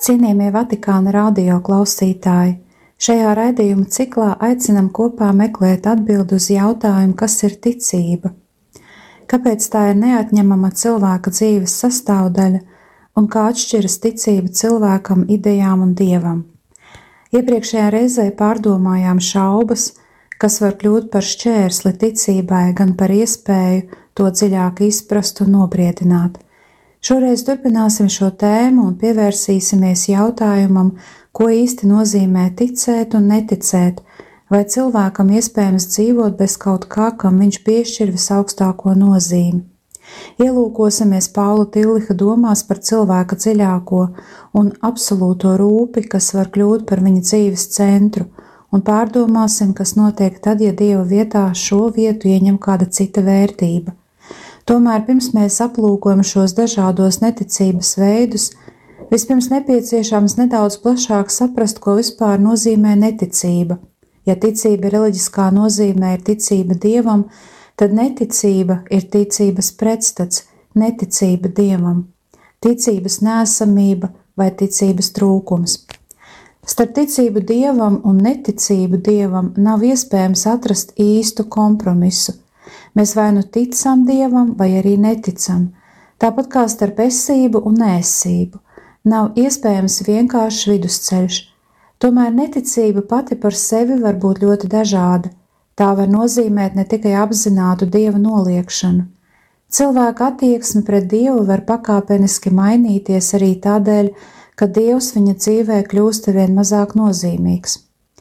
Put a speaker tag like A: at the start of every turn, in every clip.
A: Cienījamie Vatikāna radio klausītāji, šajā raidījuma ciklā aicinam kopā meklēt atbildi uz jautājumu, kas ir ticība, kāpēc tā ir neatņemama cilvēka dzīves sastāvdaļa un kā atšķiras ticība cilvēkam, idejām un dievam. Iepriekšējā reizē pārdomājām šaubas, kas var kļūt par šķērsli ticībai, gan par iespēju to dziļāk izprast un nobriedināt. Šoreiz turpināsim šo tēmu un pievērsīsimies jautājumam, ko īsti nozīmē ticēt un neticēt, vai cilvēkam iespējams dzīvot bez kaut kā, kam viņš piešķir visaugstāko nozīmi. Ielūkosimies Paula Tilliha domās par cilvēka dziļāko un absolūto rūpi, kas var kļūt par viņa dzīves centru, un pārdomāsim, kas notiek tad, ja Dieva vietā šo vietu ieņem kāda cita vērtība. Tomēr pirms mēs aplūkojam šos dažādos neticības veidus, vispirms nepieciešams nedaudz plašāk saprast, ko vispār nozīmē neticība. Ja ticība reliģiskā nozīmē ir ticība Dievam, tad neticība ir ticības pretstats, neticība Dievam, ticības neesamība vai ticības trūkums. Starp ticību Dievam un neticību Dievam nav iespējams atrast īstu kompromisu. Mēs vai nu ticam Dievam, vai arī neticam, tāpat kā starp esību un neesību. Nav iespējams vienkāršs vidusceļš. Tomēr neticība pati par sevi var būt ļoti dažāda. Tā var nozīmēt ne tikai apzinātu Dieva noliekšanu. Cilvēka attieksme pret Dievu var pakāpeniski mainīties arī tādēļ, ka Dievs viņa dzīvē kļūst arvien mazāk nozīmīgs.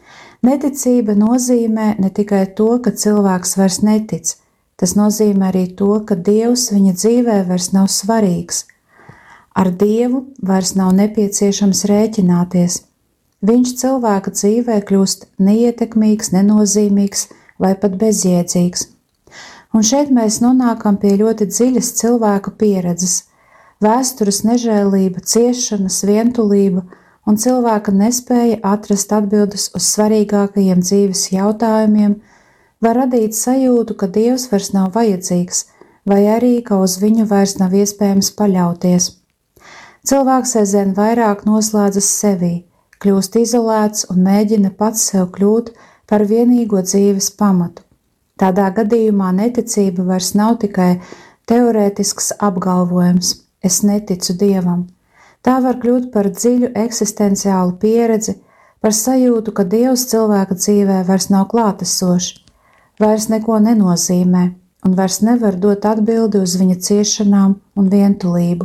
A: Neticība nozīmē ne tikai to, ka cilvēks vairs netic, tas nozīmē arī to, ka Dievs viņa dzīvē vairs nav svarīgs. Ar Dievu vairs nav nepieciešams rēķināties. Viņš cilvēka dzīvē kļūst neietekmīgs, nenozīmīgs vai pat bezjēdzīgs. Un šeit mēs nonākam pie ļoti dziļas cilvēka pieredzes, vēstures nežēlība, ciešanas, vientulība un cilvēka nespēja atrast atbildes uz svarīgākajiem dzīves jautājumiem, var radīt sajūtu, ka Dievs vairs nav vajadzīgs, vai arī, ka uz viņu vairs nav iespējams paļauties. Cilvēks aizvien vairāk noslēdzas sevī, kļūst izolēts un mēģina pats sev kļūt par vienīgo dzīves pamatu. Tādā gadījumā neticība vairs nav tikai teorētisks apgalvojums – es neticu Dievam. Tā var kļūt par dziļu eksistenciālu pieredzi, par sajūtu, ka Dievs cilvēka dzīvē vairs nav klātesošs, vairs neko nenozīmē un vairs nevar dot atbildi uz viņa ciešanām un vientulību.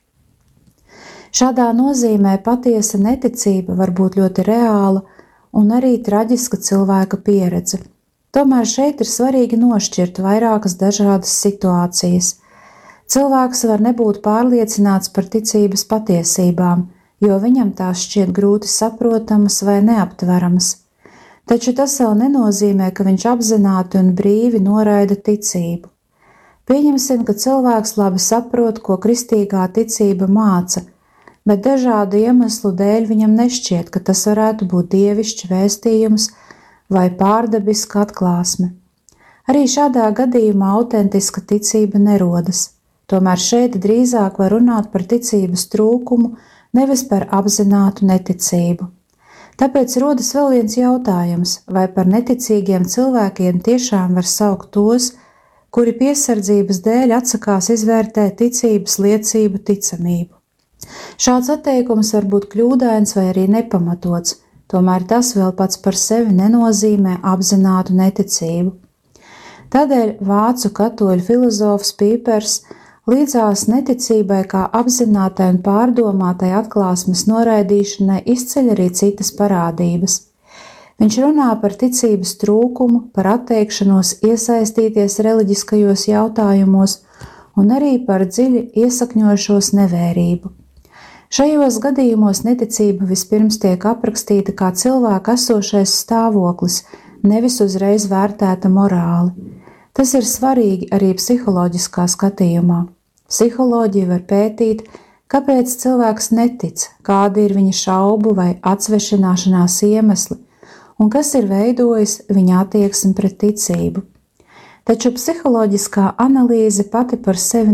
A: Šādā nozīmē patiesa neticība var būt ļoti reāla un arī traģiska cilvēka pieredze. Tomēr šeit ir svarīgi nošķirt vairākas dažādas situācijas. Cilvēks var nebūt pārliecināts par ticības patiesībām, jo viņam tās šķiet grūti saprotamas vai neaptveramas. Taču tas vēl nenozīmē, ka viņš apzināti un brīvi noraida ticību. Pieņemsim, ka cilvēks labi saprot, ko kristīgā ticība māca, bet dažādu iemeslu dēļ viņam nešķiet, ka tas varētu būt dievišķs vēstījums vai pārdabiska atklāsme. Arī šādā gadījumā autentiska ticība nerodas. Tomēr šeit drīzāk var runāt par ticības trūkumu, nevis par apzinātu neticību. Tāpēc rodas vēl viens jautājums, vai par neticīgiem cilvēkiem tiešām var saukt tos, kuri piesardzības dēļ atsakās izvērtēt ticības liecību ticamību. Šāds atteikums var būt kļūdains vai arī nepamatots, tomēr tas vēl pats par sevi nenozīmē apzinātu neticību. Tādēļ vācu katoļu filozofs Pīpers līdzās neticībai kā apzinātai un pārdomātai atklāsmes noraidīšanai izceļ arī citas parādības. Viņš runā par ticības trūkumu, par atteikšanos iesaistīties reliģiskajos jautājumos un arī par dziļi iesakņojošos nevērību. Šajos gadījumos neticība vispirms tiek aprakstīta kā cilvēka esošais stāvoklis, nevis uzreiz vērtēta morāli. Tas ir svarīgi arī psiholoģiskā skatījumā. Psiholoģija var pētīt, kāpēc cilvēks netic, kādi ir viņa šaubu vai atsvešināšanās iemesli un kas ir veidojis viņa attieksmi pret ticību. Taču psiholoģiskā analīze pati par sevi